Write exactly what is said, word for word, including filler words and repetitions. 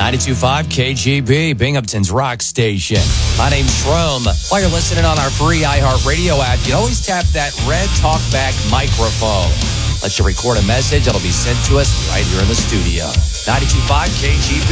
ninety-two point five K G B, Binghamton's rock station. My name's Shrome. While you're listening on our free iHeartRadio app, you can always tap that red TalkBack microphone. Let you record a message. It'll be sent to us right here in the studio. ninety-two point five K G B.